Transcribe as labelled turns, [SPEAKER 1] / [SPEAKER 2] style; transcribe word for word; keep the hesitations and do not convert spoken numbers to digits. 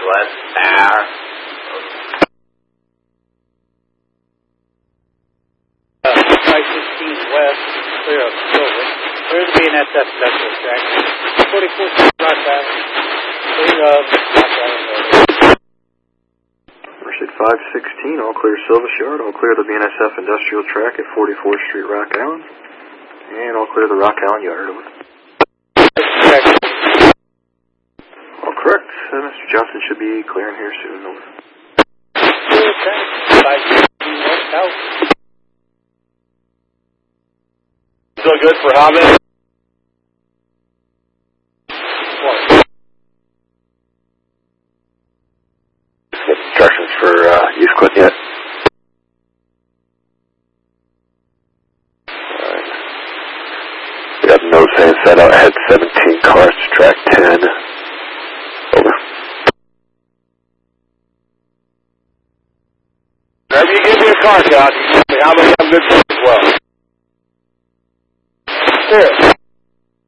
[SPEAKER 1] west, there.
[SPEAKER 2] Uh, five sixteen west, clear up Silver. Clear the B N S F industrial track. forty-four Street, Rock Island. Clear of Rock Island Road.
[SPEAKER 3] Merced five sixteen, all clear Silvis Yard, all clear the B N S F industrial track at forty-fourth Street, Rock Island. And all clear the Rock Island Yard, over. All correct. Uh, Mister Johnson should be clearing here soon, over.
[SPEAKER 2] five sixteen west, south.
[SPEAKER 1] Still good for how many?
[SPEAKER 3] Get instructions for uh, use quit yet? Alright. We got no saying set out ahead seventeen cars to track ten. Over.
[SPEAKER 1] Whenever you give me a car count, you tell me how many I'm good for as well.
[SPEAKER 2] Clear.